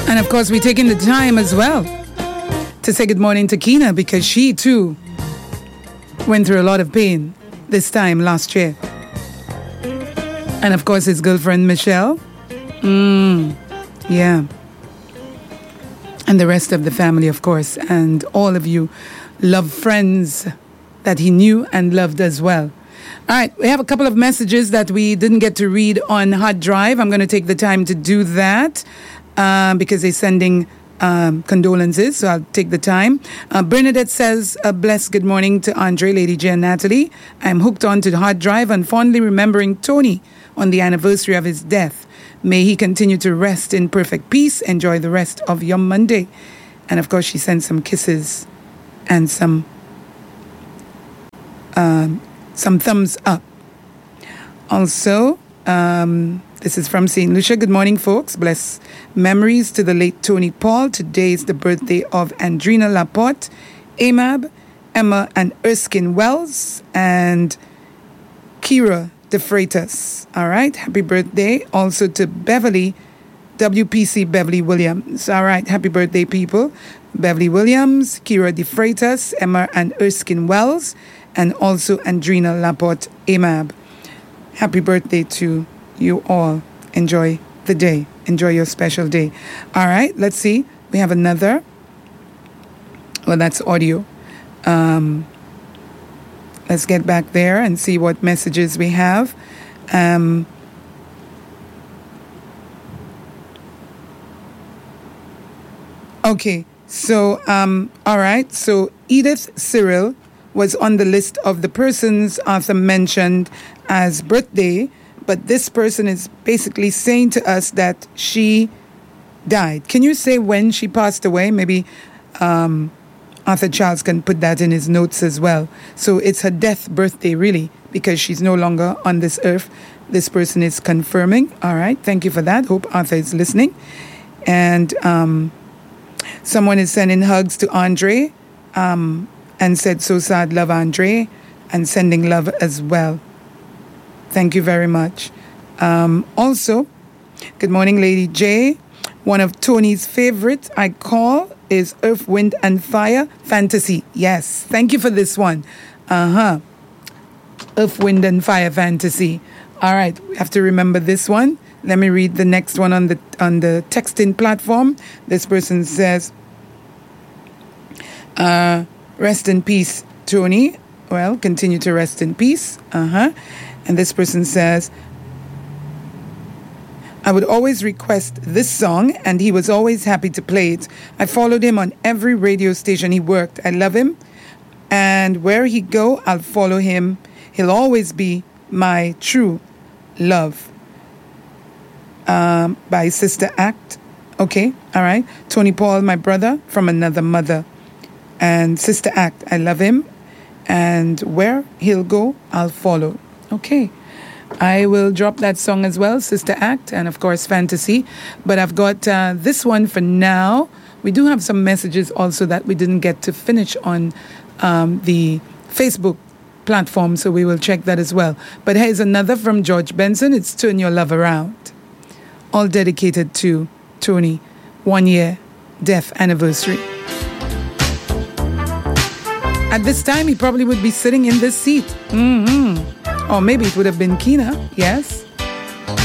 And of course, we're taking the time as well to say good morning to Kina, because she too went through a lot of pain this time last year. And of course, his girlfriend Michelle. Yeah. And the rest of the family, of course. And all of you love friends that he knew and loved as well. All right, we have a couple of messages that we didn't get to read on Hot Drive. I'm going to take the time to do that because they're sending condolences, so I'll take the time. Bernadette says, a blessed good morning to Andre, Lady J, and Natalie. I'm hooked on to the Hot Drive and fondly remembering Tony on the anniversary of his death. May he continue to rest in perfect peace. Enjoy the rest of your Monday. And of course, she sent some kisses and some thumbs up. Also, this is from St. Lucia. Good morning, folks. Bless memories to the late Tony Paul. Today is the birthday of Andrina Laporte, Amab, Emma and Erskine Wells, and Kira De Freitas. All right. Happy birthday also to Beverly, WPC Beverly Williams. All right. Happy birthday, people. Beverly Williams, Kira De Freitas, Emma and Erskine Wells, and also Andrina Laporte Amab. Happy birthday to you all. Enjoy the day. Enjoy your special day. All right, let's see. We have another. Well, that's audio. Let's get back there and see what messages we have. Okay, so, all right. So Edith Cyril was on the list of the persons Arthur mentioned as birthday, but this person is basically saying to us that she died. Can you say when she passed away? Maybe Arthur Charles can put that in his notes as well. So it's her death birthday, really, because she's no longer on this earth. This person is confirming. All right, thank you for that. Hope Arthur is listening. And someone is sending hugs to Andre and said, so sad, love Andre, and sending love as well. Thank you very much. Also, good morning, Lady J. One of Tony's favorites I call is Earth, Wind and Fire Fantasy. Yes, thank you for this one. Earth, Wind and Fire Fantasy. All right, we have to remember this one. Let me read the next one on the texting platform. This person says, rest in peace, Tony. Well, continue to rest in peace. And this person says, I would always request this song, and he was always happy to play it. I followed him on every radio station he worked. I love him, and where he go, I'll follow him. He'll always be my true love. By Sister Act. Okay, all right. Tony Paul, my brother from another mother. And Sister Act, I love him, and where he'll go, I'll follow. Okay. I will drop that song as well, Sister Act, and of course Fantasy. But I've got this one for now. We do have some messages also that we didn't get to finish on the Facebook platform, so we will check that as well. But here's another from George Benson. It's Turn Your Love Around. All dedicated to Tony, 1 year death anniversary. At this time, he probably would be sitting in this seat. Or maybe it would have been Kina, yes.